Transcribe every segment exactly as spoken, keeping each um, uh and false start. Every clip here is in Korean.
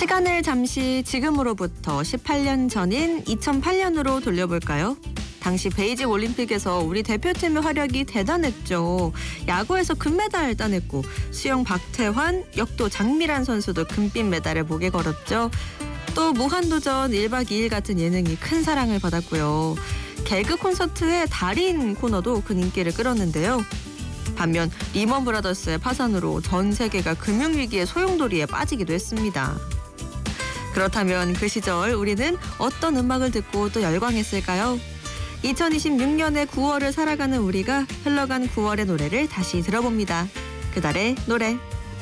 시간을 잠시 지금으로부터 십팔 년 전인 이천팔 년으로 돌려볼까요? 당시 베이징 올림픽에서 우리 대표팀의 활약이 대단했죠. 야구에서 금메달 따냈고 수영 박태환, 역도 장미란 선수도 금빛 메달을 목에 걸었죠. 또 무한도전 일 박 이 일 같은 예능이 큰 사랑을 받았고요. 개그 콘서트의 달인 코너도 큰 인기를 끌었는데요. 반면 리먼 브라더스의 파산으로 전 세계가 금융위기의 소용돌이에 빠지기도 했습니다. 그렇다면 그 시절 우리는 어떤 음악을 듣고 또 열광했을까요? 이천이십육 년의 구월을 살아가는 우리가 흘러간 구월의 노래를 다시 들어봅니다. 그달의 노래.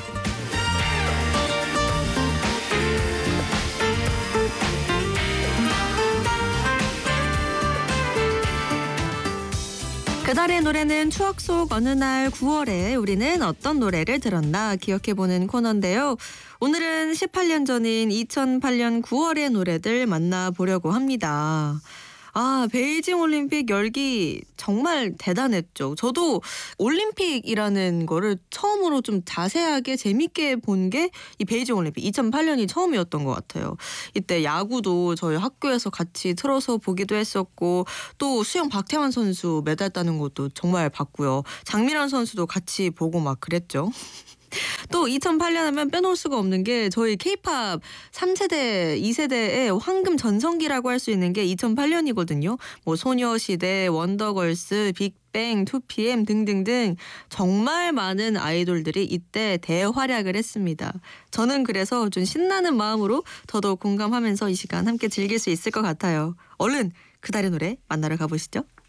그달의 노래는 추억 속 어느 날 구월에 우리는 어떤 노래를 들었나 기억해보는 코너인데요. 오늘은 십팔 년 전인 이천팔 년 구월의 노래들 만나보려고 합니다. 아, 베이징 올림픽 열기 정말 대단했죠. 저도 올림픽이라는 거를 처음으로 좀 자세하게 재밌게 본 게 이 베이징 올림픽 이천팔 년이 처음이었던 것 같아요. 이때 야구도 저희 학교에서 같이 틀어서 보기도 했었고 또 수영 박태환 선수 메달 따는 것도 정말 봤고요. 장미란 선수도 같이 보고 막 그랬죠. 또 이천팔 년 하면 빼놓을 수가 없는 게 저희 케이팝 삼 세대, 이 세대의 황금 전성기라고 할 수 있는 게 이천팔 년이거든요. 뭐 소녀시대, 원더걸스, 빅뱅, 투피엠 등등등 정말 많은 아이돌들이 이때 대활약을 했습니다. 저는 그래서 좀 신나는 마음으로 더더욱 공감하면서 이 시간 함께 즐길 수 있을 것 같아요. 얼른 그달의 노래 만나러 가보시죠.